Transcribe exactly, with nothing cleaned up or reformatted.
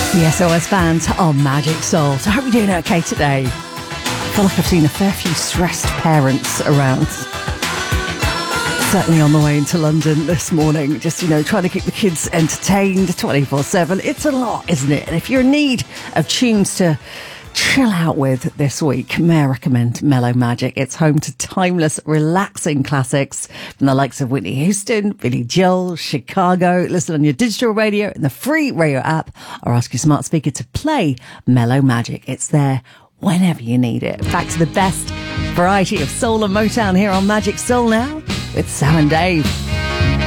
The S O S Band on Magic Soul. So I hope you're doing okay today. I feel like I've seen a fair few stressed parents around. Certainly on the way into London this morning, just, you know, trying to keep the kids entertained twenty-four seven. It's a lot, isn't it? And if you're in need of tunes to chill out with this week, may I recommend Mellow Magic. It's home to timeless, relaxing classics from the likes of Whitney Houston, Billy Joel, Chicago. Listen on your digital radio and the free radio app, or ask your smart speaker to play Mellow Magic. It's there whenever you need it. Back to the best variety of soul and Motown here on Magic Soul now with Sam and Dave.